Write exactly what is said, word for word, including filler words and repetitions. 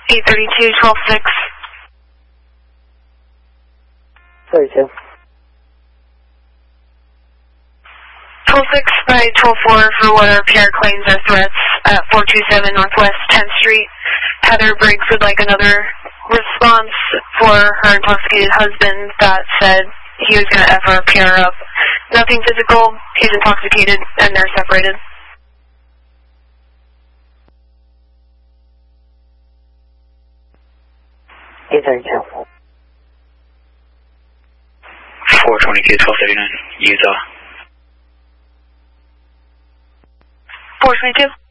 eight thirty-two, twelve six. thirty-two. twelve six by twelve four for what our P R claims are threats at four two seven Northwest tenth Street. Heather Briggs would like another response for her intoxicated husband that said he was going to F her P R up. Nothing physical, he's intoxicated, and they're separated. eight thirty-two. four twenty-two, twelve thirty-nine, Utah. four twenty-two.